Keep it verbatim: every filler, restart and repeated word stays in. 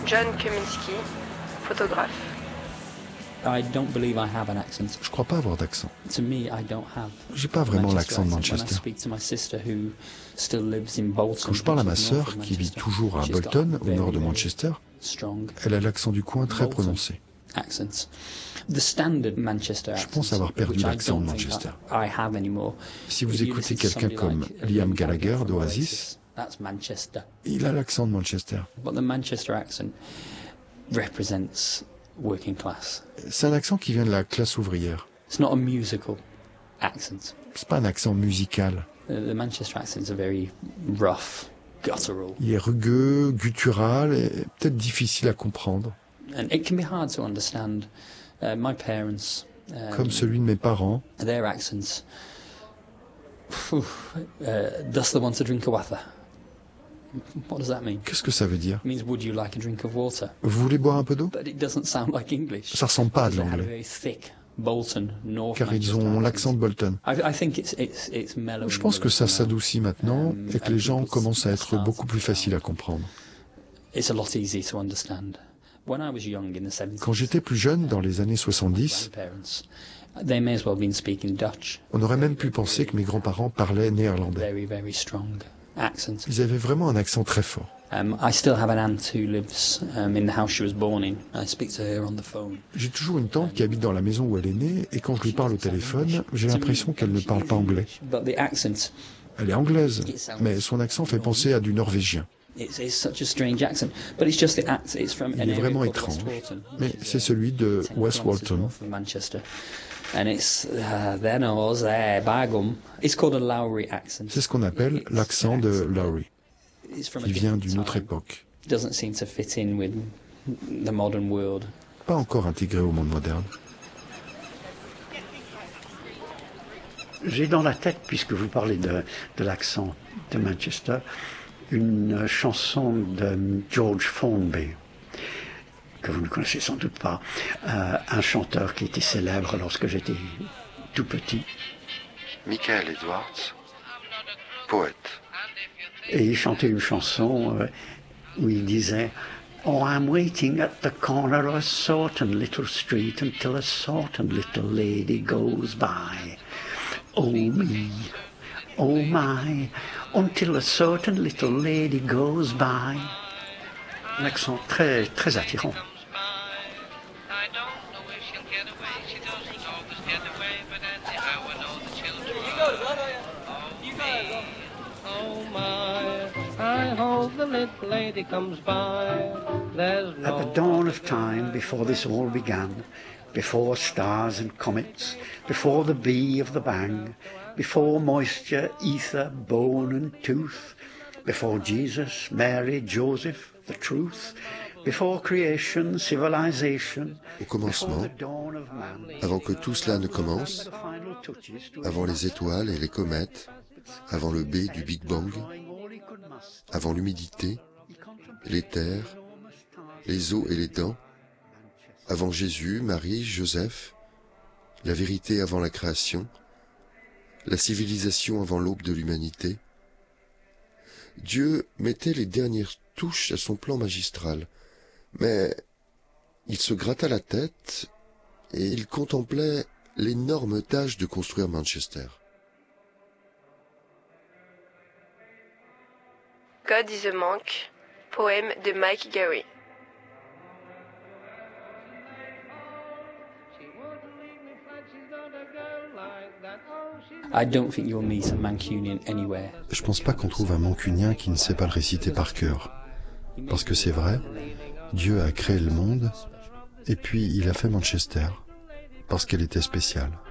John Kaminski, photographe. I don't believe I have an accent. Je crois pas avoir d'accent. To me, I don't have. J'ai pas vraiment l'accent de When I Manchester. speak to my sister who still lives in Bolton, Quand je parle à ma which is north sœur, of qui vit Manchester, toujours à she's got Bolton, au very, nord de very Manchester, strong elle a l'accent du coin très Bolton prononcé. accents. The standard Manchester Je accent, pense avoir perdu which I l'accent de don't think Manchester. I I have anymore. Si vous If you écoutez listen to quelqu'un somebody comme like Liam Gallagher from d'Oasis, that's Manchester. il a l'accent de Manchester. But the Manchester accent represents working class. C'est un accent qui vient de la classe ouvrière. It's not a musical accent. C'est pas un accent musical. The, the Manchester accents are very rough, guttural, Il est rugueux, guttural et peut-être difficile à comprendre. and it can be hard to understand. Uh, my parents, um, Comme celui de mes parents. their accents. Phew, uh, does the want to drink a water? What does that mean? Qu'est-ce que ça veut dire? It means would you like a drink of water? Vous voulez boire un peu d'eau? But it doesn't sound like English. Ça ressemble pas à de They have a l'anglais. very thick Bolton, North Car ils Manchester ont accent. l'accent de Bolton. I, I think it's it's it's mellow. Je pense que ça s'adoucit maintenant et que les gens commencent à être beaucoup plus faciles à comprendre. It's a lot easier to understand. When I was young in the seventies, Quand j'étais plus jeune, dans les années soixante-dix, grandparents, they may as well have been speaking Dutch. on aurait même pu penser que mes grands-parents parlaient néerlandais. Very, very strong accent. Ils avaient vraiment un accent très fort. Um, I still have an aunt who lives um, in the house she was born in. I speak to her on the phone. J'ai toujours une tante qui habite dans la maison où elle est née, et quand je lui parle au téléphone, j'ai l'impression qu'elle ne parle pas anglais. But the accent, Elle est anglaise, mais son accent fait penser à du norvégien. it's, it's such a strange accent. But it's just the accent. It's from an Il est area vraiment called étrange, West Walton, mais which is, c'est uh, celui de ten West kilometres Walton. north of Manchester. And it's uh, their nose, their bagum. It's called a Lowry accent. C'est ce qu'on appelle It's l'accent de accent. Lowry, It's from a qui vient different d'une autre time. époque, Doesn't seem to fit in with the modern world. pas encore intégré au monde moderne. J'ai dans la tête, puisque vous parlez de, de l'accent de Manchester, une chanson de George Formby, que vous ne connaissez sans doute pas, euh, un chanteur qui était célèbre lorsque j'étais tout petit. Michael Edwards, poète. Et il chantait une chanson euh, où il disait « Oh, I'm waiting at the corner of a certain little street until a certain little lady goes by. Oh me, oh my, until a certain little lady goes by. » Un accent très, très attirant. I don't know if she'll get away. She doesn't always get away, but anyhow I know the children. Oh me, oh my, I hope the little lady comes by. There's no At the dawn of time, before this all began, before stars and comets, before the bee of the bang, before moisture, ether, bone and tooth, before Jesus, Mary, Joseph, the truth, before creation, civilization, Au before commencement, the dawn of man, avant que tout cela ne commence, the final touches to avant les étoiles et les comètes, avant le B du Big Bang, all he could muster, avant l'humidité, he contemplated les terres, les os et les dents, avant Jésus, Marie, Joseph, la vérité avant la création, la civilisation avant l'aube de l'humanité. Dieu mettait les dernières touches à son plan magistral, mais il se gratta la tête et il contemplait l'énorme tâche de construire Manchester. God is a Monk, poème de Mike Gary. I don't think you'll meet a Mancunian anywhere. Je pense pas qu'on trouve un mancunien qui ne sait pas le réciter par cœur. Parce que c'est vrai, Dieu a créé le monde, et puis il a fait Manchester, parce qu'elle était spéciale.